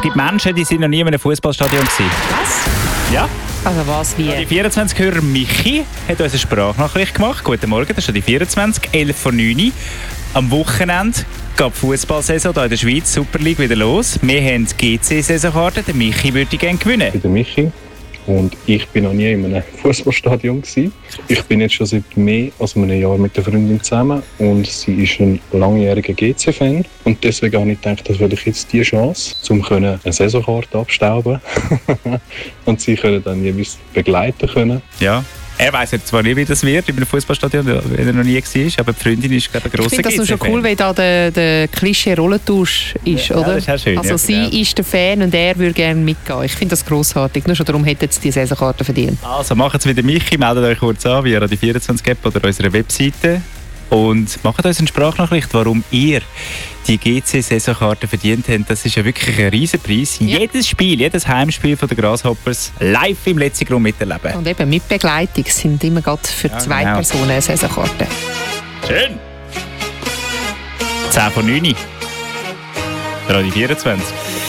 Es gibt Menschen, die sind noch nie in einem Fußballstadion gewesen. Was? Ja. Also was, wie? Die 24-Hörer Michi hat uns eine Sprachnachricht gemacht. Guten Morgen, das ist schon die 24, 11:09 Uhr. Am Wochenende geht die Fußballsaison hier in der Schweiz, Super League, wieder los. Wir haben die GC-Saisonkarte, der Michi würde gerne gewinnen. Ich bin der Michi und ich bin noch nie in einem Fußballstadion gewesen. Ich bin jetzt schon seit mehr als einem Jahr mit der Freundin zusammen und sie ist ein langjähriger GC-Fan. Und deswegen habe ich gedacht, das will ich jetzt die Chance, um eine Saisonkarte abstauben und sie können dann jeweils begleiten können. Ja. Er weiss jetzt zwar nicht, wie das wird in einem Fußballstadion, wenn er noch nie war, aber die Freundin ist, glaube ich, ein grosser Ich finde das schon cool, wenn da der Klischee-Rollentausch ist, ja, oder? Das ist auch schön, also ja, sie genau. ist der Fan und er würde gerne mitgehen. Ich finde das grossartig. Nur schon darum hätten sie die Saisonkarte verdient. Also macht es wieder Michi, meldet euch kurz an via die 24-App oder unserer Webseite und macht uns eine Sprachnachricht, warum ihr die GC-Saisonkarte verdient habt. Das ist ja wirklich ein Riesenpreis. Ja. Jedes Spiel, jedes Heimspiel von den Grasshoppers live im letzten Grund miterleben. Und eben mit Begleitung sind immer gerade für Ja, 2 genau. Personen eine Saisonkarte. Schön! 10:09 Uhr. Radio 24.